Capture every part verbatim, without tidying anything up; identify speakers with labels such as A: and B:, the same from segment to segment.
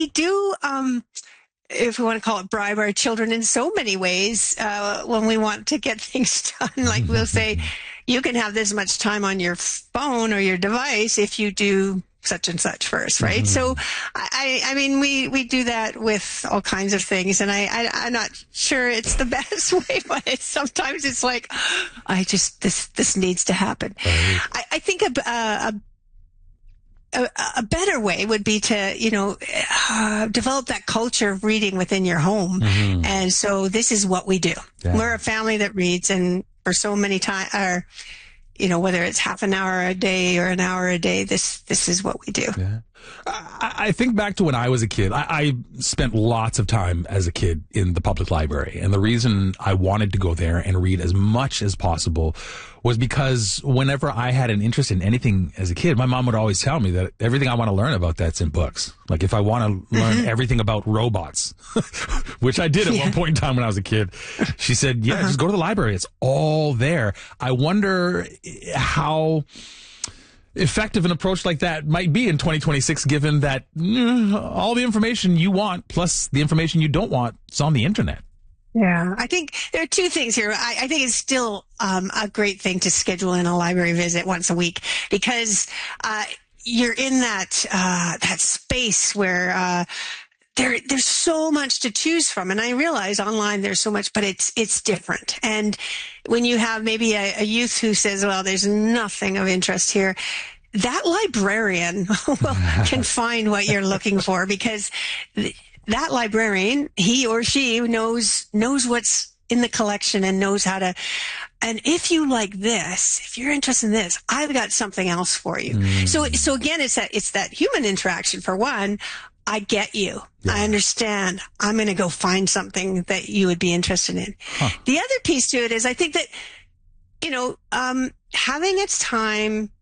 A: we do, um, if we want to call it, bribe our children in so many ways uh, when we want to get things done. Like we'll say, you can have this much time on your phone or your device if you do such and such first, right? Mm-hmm. So, I, I mean, we, we do that with all kinds of things, and I, I, I'm not sure it's the best way, but it's, sometimes it's like, I just, this, this needs to happen. Right. I, I think a, a, a, a better way would be to, you know, uh, develop that culture of reading within your home. Mm-hmm. And so this is what we do. Yeah. We're a family that reads, and for so many times, or, you know, whether it's half an hour a day or an hour a day, this, this is what we do.
B: Yeah. I, I think back to when I was a kid. I, I spent lots of time as a kid in the public library. And the reason I wanted to go there and read as much as possible was because whenever I had an interest in anything as a kid, my mom would always tell me that everything I want to learn about that's in books. Like if I want to learn mm-hmm. everything about robots, which I did at yeah. one point in time when I was a kid, she said, yeah, uh-huh. just go to the library. It's all there. I wonder how effective an approach like that might be in twenty twenty-six, given that mm, all the information you want plus the information you don't want is on the internet.
A: Yeah, I think there are two things here. I, I think it's still um, a great thing to schedule in a library visit once a week, because uh, you're in that uh, that space where uh, there there's so much to choose from. And I realize online there's so much, but it's it's different. And when you have maybe a, a youth who says, "Well, there's nothing of interest here," that librarian well, can find what you're looking for, because th- that librarian, he or she knows knows what's in the collection and knows how to. And if you like this, if you're interested in this, I've got something else for you. Mm. So, so again, it's that it's that human interaction. For one, I get you. Yeah. I understand. I'm going to go find something that you would be interested in. Huh. The other piece to it is, I think that, you know, um, having its time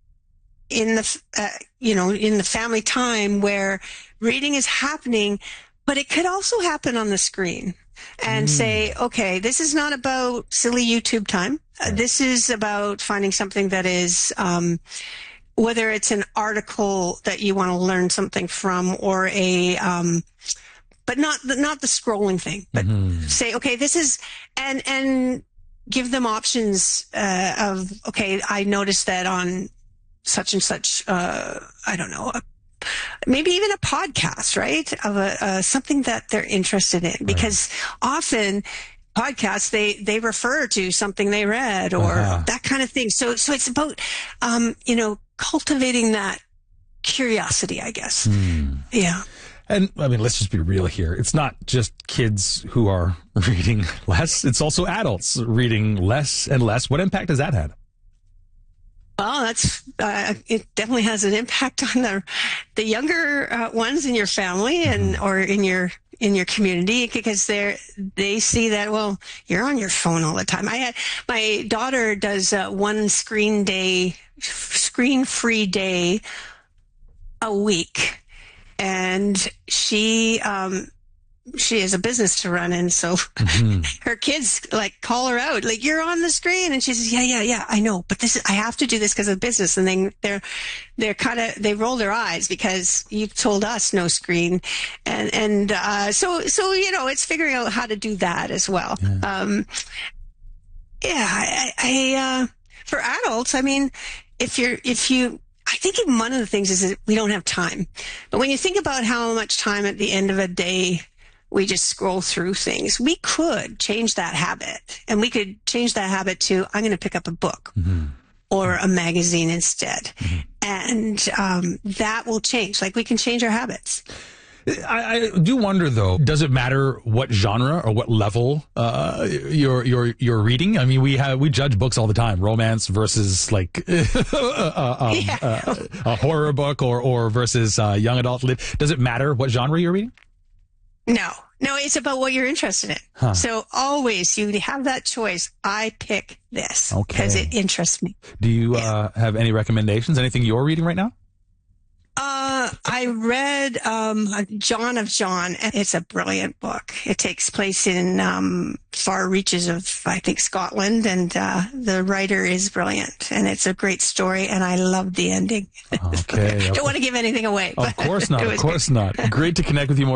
A: in the, uh, you know, in the family time where reading is happening. But it could also happen on the screen and mm. say, okay, this is not about silly YouTube time. Uh, this is about finding something that is, um, whether it's an article that you want to learn something from, or a, um, but not the, not the scrolling thing, but mm-hmm. say, okay, this is, and, and give them options, uh, of, okay, I noticed that on such and such, uh, I don't know, a maybe even a podcast, right? Of a, uh, something that they're interested in, because right. often podcasts, they, they refer to something they read or uh-huh. that kind of thing. So, so it's about, um, you know, cultivating that curiosity, I guess. Mm. Yeah.
B: And I mean, let's just be real here. It's not just kids who are reading less. It's also adults reading less and less. What impact has that had?
A: Well, that's uh, it. Definitely has an impact on the the younger uh, ones in your family and or in your in your community, because they they see that, well, you're on your phone all the time. I had my daughter does uh, one screen day, screen free day a week, and she um she has a business to run, and so mm-hmm. her kids like call her out, like, you're on the screen, and she says, yeah, yeah, yeah, I know, but this is, I have to do this because of business. And then they're, they're kind of, they roll their eyes because you've told us no screen. And, and, uh, so, so, you know, it's figuring out how to do that as well. Yeah. Um, yeah, I, I, uh, for adults, I mean, if you're, if you, I think one of the things is that we don't have time, but when you think about how much time at the end of a day we just scroll through things, we could change that habit, and we could change that habit to, I'm going to pick up a book mm-hmm. or a magazine instead. Mm-hmm. And um, that will change. Like, we can change our habits.
B: I, I do wonder, though, does it matter what genre or what level uh, you're you're you're reading? I mean, we have we judge books all the time: romance versus like uh, um, yeah. uh, a horror book, or or versus uh, young adult lit. Does it matter what genre you're reading?
A: No, no, it's about what you're interested in. Huh. So always you have that choice. I pick this because okay. it interests me.
B: Do you yeah. uh, have any recommendations? Anything you're reading right now?
A: Uh, I read um, John of John, and it's a brilliant book. It takes place in um, far reaches of, I think, Scotland, and uh, the writer is brilliant, and it's a great story, and I love the ending.
B: Okay.
A: Don't want to give anything away.
B: Of course not. Of course great. not. Great to connect with you more.